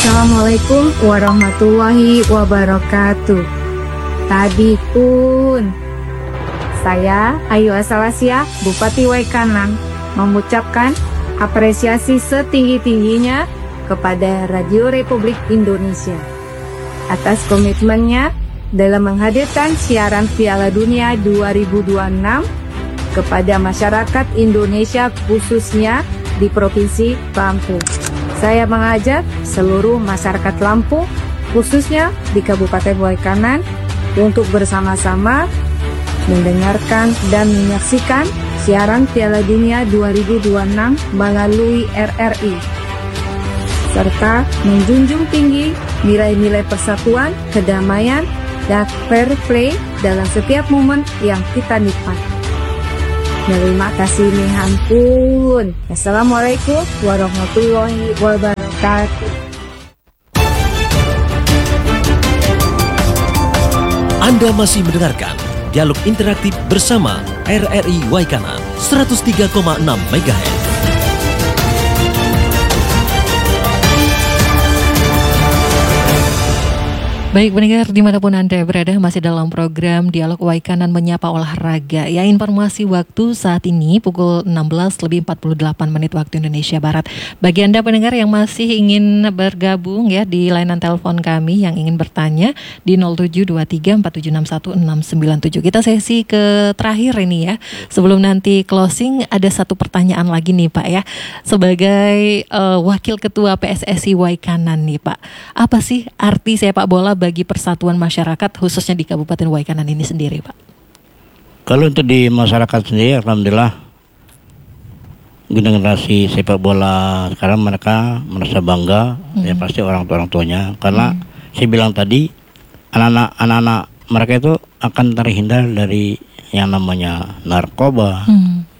Assalamualaikum warahmatullahi wabarakatuh. Tadi pun saya Ayu Asalasia, Bupati Waikanan, mengucapkan apresiasi setinggi-tingginya kepada Radio Republik Indonesia atas komitmennya dalam menghadirkan siaran Piala Dunia 2026 kepada masyarakat Indonesia, khususnya di Provinsi Lampung. Saya mengajak seluruh masyarakat Lampung, khususnya di Kabupaten Waikanan, untuk bersama-sama mendengarkan dan menyaksikan siaran Piala Dunia 2026 melalui RRI, serta menjunjung tinggi nilai-nilai persatuan, kedamaian, dan fair play dalam setiap momen yang kita nikmati. Terima kasih nih ampun. Assalamualaikum warahmatullahi wabarakatuh. Anda masih mendengarkan dialog interaktif bersama RRI Waikanan 103,6 MHz. Baik pendengar, dimanapun Anda berada, masih dalam program Dialog Waikanan Menyapa Olahraga. Ya, informasi waktu saat ini pukul 16:48 waktu Indonesia Barat. Bagi Anda pendengar yang masih ingin bergabung ya di layanan telepon kami, yang ingin bertanya di 0723476167. Kita sesi ke terakhir ini ya. Sebelum nanti closing, ada satu pertanyaan lagi nih Pak ya. Sebagai Wakil Ketua PSSI Waikanan nih Pak, apa sih arti sepak bola bagi persatuan masyarakat khususnya di Kabupaten Waikanan ini sendiri, Pak? Kalau untuk di masyarakat sendiri, alhamdulillah generasi sepak bola sekarang mereka merasa bangga, ya pasti orang tuanya, karena saya bilang tadi anak-anak mereka itu akan terhindar dari yang namanya narkoba,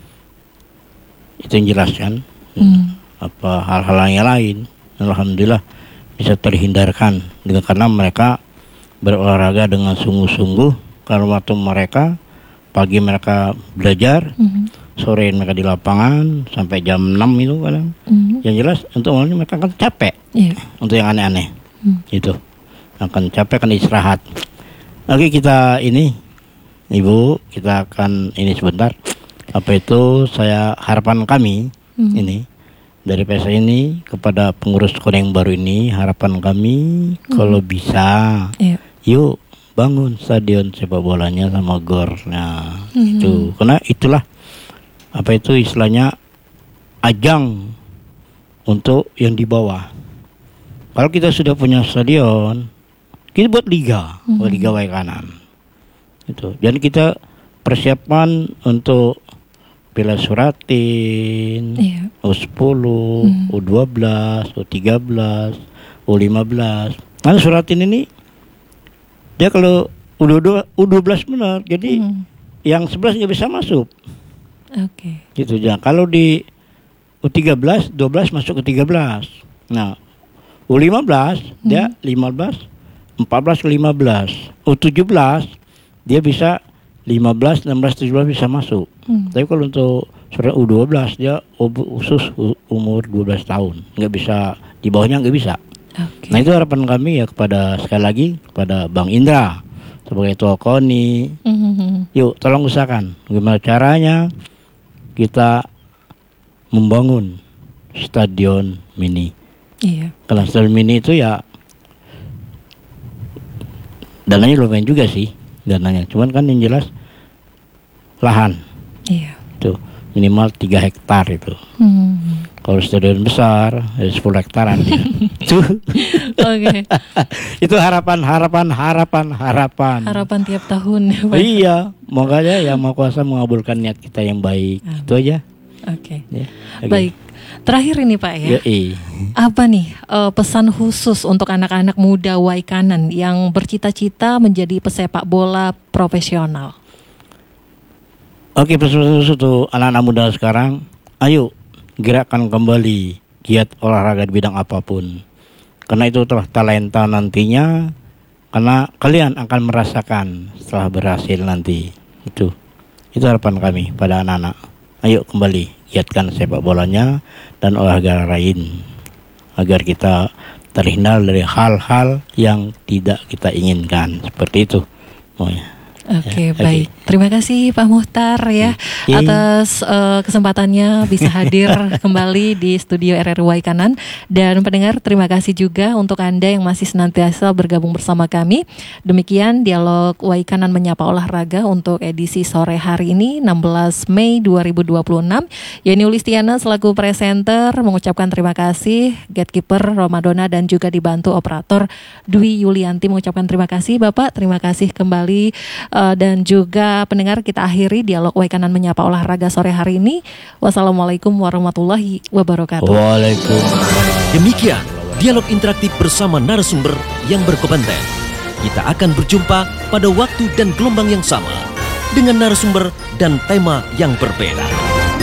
itu yang jelas kan, apa hal-hal yang lain, alhamdulillah bisa terhindarkan dengan karena mereka berolahraga dengan sungguh-sungguh. Karena waktu mereka pagi mereka belajar, sore mereka di lapangan sampai jam 6 itu kadang. Yang jelas untuk awalnya mereka akan capek, untuk yang aneh-aneh itu akan capek, akan istirahat. Oke, kita ini Ibu, kita akan ini sebentar. Apa itu saya harapan kami ini dari PSSI ini kepada pengurus Koneng baru ini, harapan kami kalau bisa yuk bangun stadion sepak bolanya sama gornya itu, karena itulah apa itu istilahnya ajang untuk yang di bawah. Kalau kita sudah punya stadion, kita buat liga, liga Waikanan itu, dan kita persiapan untuk Piala Suratin, U10, U12, U13, U15. Nah, Suratin ini dia kalau U12 benar, jadi yang 11 nggak bisa masuk. Oke. Gitu ya. Kalau di U13, 12 masuk ke 13. Nah, U15 dia 15, 14 ke 15. U17 dia bisa 15, 16, 17 bisa masuk. Tapi kalau untuk saudara U12 dia khusus umur 12 tahun, nggak bisa, di bawahnya nggak bisa. Nah itu harapan kami ya kepada, sekali lagi kepada Bang Indra sebagai Ketua KONI, yuk tolong usahakan gimana caranya kita membangun stadion mini. Kalau stadion mini itu ya dananya lumayan juga sih, dananya. Cuman kan yang jelas lahan, itu minimal 3 hektar itu. Kalau stadion besar 10 hektaran dia. Oke. Itu harapan tiap tahun. Iya, makanya yang Maha Kuasa mengabulkan niat kita yang baik. Itu aja. Oke. Baik. Terakhir ini Pak ya. Apa nih pesan khusus untuk anak-anak muda Waikanan yang bercita-cita menjadi pesepak bola profesional? Oke, pesan khusus untuk anak-anak muda sekarang, ayo gerakkan kembali giat olahraga di bidang apapun. Karena itu telah talenta nantinya, karena kalian akan merasakan setelah berhasil nanti. Itu harapan kami pada anak-anak. Ayo kembali giatkan sepak bolanya dan olahraga lain agar kita terhindar dari hal-hal yang tidak kita inginkan. Seperti itu. Oke, Ya, baik. Terima kasih Pak Muhtar ya atas kesempatannya bisa hadir kembali di studio RRI Waikanan. Dan pendengar, terima kasih juga untuk Anda yang masih senantiasa bergabung bersama kami. Demikian dialog Waikanan menyapa olahraga untuk edisi sore hari ini 16 Mei 2026. Yani Ulistiana selaku presenter mengucapkan terima kasih, gatekeeper Romadona dan juga dibantu operator Dwi Yulianti mengucapkan terima kasih Bapak. Terima kasih kembali. Dan juga pendengar, kita akhiri dialog Waikanan menyapa olahraga sore hari ini. Wassalamualaikum warahmatullahi wabarakatuh. Waalaikumsalam. Demikian dialog interaktif bersama narasumber yang berkompeten. Kita akan berjumpa pada waktu dan gelombang yang sama dengan narasumber dan tema yang berbeda.